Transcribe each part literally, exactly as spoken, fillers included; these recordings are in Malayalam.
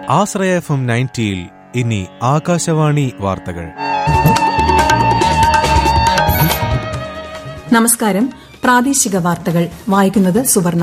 ആശ്രയ എഫ് എം നയൻറ്റിയിൽ ഇനി ആകാശവാണി വാർത്തകൾ. നമസ്കാരം. പ്രാദേശിക വാർത്തകൾ വായിക്കുന്നത് സുവർണ.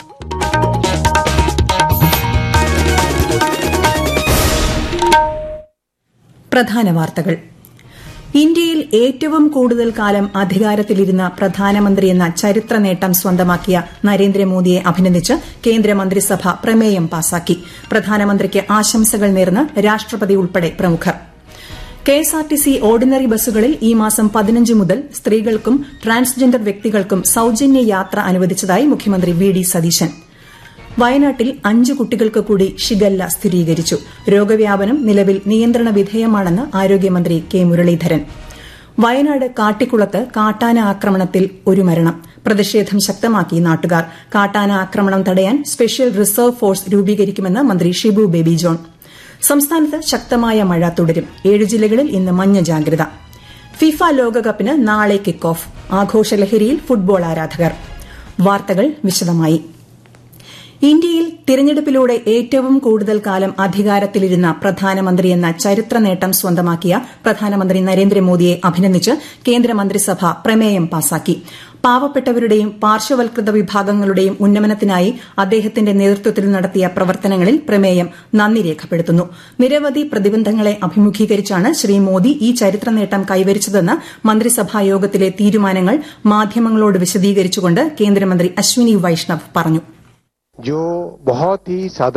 പ്രധാന വാർത്തകൾ. ഇന്ത്യയിൽ ഏറ്റവും കൂടുതൽ കാലം അധികാരത്തിലിരുന്ന പ്രധാനമന്ത്രിയെന്ന ചരിത്ര നേട്ടം സ്വന്തമാക്കിയ നരേന്ദ്രമോദിയെ അഭിനന്ദിച്ച് കേന്ദ്രമന്ത്രിസഭ പ്രമേയം പാസാക്കി. പ്രധാനമന്ത്രിക്ക് ആശംസകൾ നേർന്ന് രാഷ്ട്രപതി ഉൾപ്പെടെ പ്രമുഖർ. കെഎസ്ആർടിസി ഓർഡിനറി ബസ്സുകളിൽ ഈ മാസം പതിനഞ്ച് മുതൽ സ്ത്രീകൾക്കും ട്രാൻസ്ജെൻഡർ വ്യക്തികൾക്കും സൌജന്യ യാത്ര അനുവദിച്ചതായി മുഖ്യമന്ത്രി വി ഡി സതീശൻ. വയനാട്ടിൽ അഞ്ചു കുട്ടികൾക്ക് കൂടി ഷിഗല്ല സ്ഥിരീകരിച്ചു. രോഗവ്യാപനം നിലവിൽ നിയന്ത്രണ വിധേയമാണെന്ന് ആരോഗ്യമന്ത്രി കെ മുരളീധരൻ. വയനാട് കാട്ടിക്കുളത്ത് കാട്ടാന ആക്രമണത്തിൽ ഒരു മരണം. പ്രതിഷേധം ശക്തമാക്കി നാട്ടുകാർ. കാട്ടാന ആക്രമണം തടയാൻ സ്പെഷ്യൽ റിസർവ് ഫോഴ്സ് രൂപീകരിക്കുമെന്ന് മന്ത്രി ഷിബു ബേബി ജോൺ. സംസ്ഥാനത്ത് ശക്തമായ മഴ തുടരും. ഏഴ് ജില്ലകളിൽ ഇന്ന് മഞ്ഞ ജാഗ്രത. ഫിഫ ലോകകപ്പിന് നാളെ കിക്ക് ഓഫ്. ആഘോഷലഹരിയിൽ ഫുട്ബോൾ ആരാധകർ. വാർത്തകൾ വിശദമായി. ഇന്ത്യയിൽ തിരഞ്ഞെടുപ്പിലൂടെ ഏറ്റവും കൂടുതൽ കാലം അധികാരത്തിലിരുന്ന പ്രധാനമന്ത്രിയെന്ന ചരിത്ര നേട്ടം സ്വന്തമാക്കിയ പ്രധാനമന്ത്രി നരേന്ദ്രമോദിയെ അഭിനന്ദിച്ച് കേന്ദ്രമന്ത്രിസഭ പ്രമേയം പാസാക്കി. പാവപ്പെട്ടവരുടെയും പാർശ്വവൽകൃത വിഭാഗങ്ങളുടെയും ഉന്നമനത്തിനായി അദ്ദേഹത്തിന്റെ നേതൃത്വത്തിൽ നടത്തിയ പ്രവർത്തനങ്ങളിൽ പ്രമേയം നന്ദി രേഖപ്പെടുത്തുന്നു. നിരവധി പ്രതിബന്ധങ്ങളെ അഭിമുഖീകരിച്ചാണ് ശ്രീ മോദി ഈ ചരിത്ര നേട്ടം കൈവരിച്ചതെന്ന് മന്ത്രിസഭാ യോഗത്തിലെ തീരുമാനങ്ങൾ മാധ്യമങ്ങളോട് വിശദീകരിച്ചുകൊണ്ട് കേന്ദ്രമന്ത്രി അശ്വിനി വൈഷ്ണവ് പറഞ്ഞു. जो बहुत ही